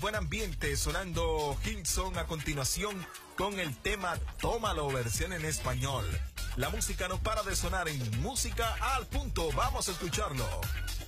Buen ambiente sonando Hilson a continuación con el tema Tómalo, versión en español. La música no para de sonar en Música al Punto. Vamos a escucharlo.